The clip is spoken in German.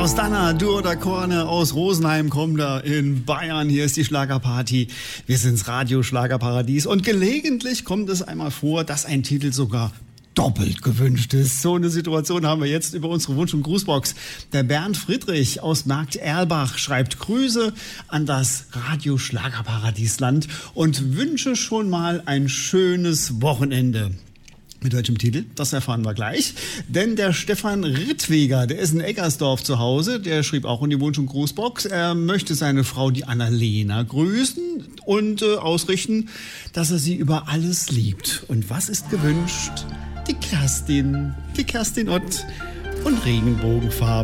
Dana, Duo da Korne aus Rosenheim kommt da in Bayern. Hier ist die Schlagerparty. Wir sind's Radio Schlagerparadies. Und gelegentlich kommt es einmal vor, dass ein Titel sogar doppelt gewünscht ist. So eine Situation haben wir jetzt über unsere Wunsch- und Grußbox. Der Bernd Friedrich aus Markt Erlbach schreibt Grüße an das Radio Schlagerparadiesland und wünsche schon mal ein schönes Wochenende. Mit welchem Titel? Das erfahren wir gleich. Denn der Stefan Rittweger, der ist in Eggersdorf zu Hause, der schrieb auch in die Wunsch- und Grußbox, er möchte seine Frau, die Annalena, grüßen und ausrichten, dass er sie über alles liebt. Und was ist gewünscht? Die Kerstin Ott und Regenbogenfarben.